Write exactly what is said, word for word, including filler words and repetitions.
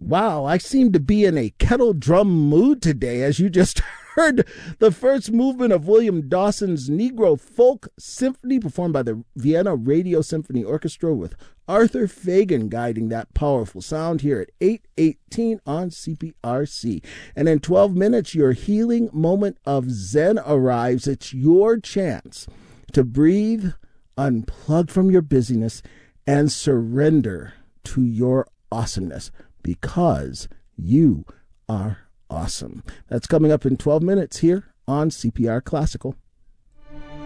Wow, I seem to be in a kettle drum mood today, as you just heard the first movement of William Dawson's Negro Folk Symphony, performed by the Vienna Radio Symphony Orchestra, with Arthur Fagan guiding that powerful sound here at eight eighteen on C P R C. And in twelve minutes, your healing moment of Zen arrives. It's your chance to breathe, unplug from your busyness, and surrender to your awesomeness, because you are awesome. That's coming up in twelve minutes here on C P R Classical.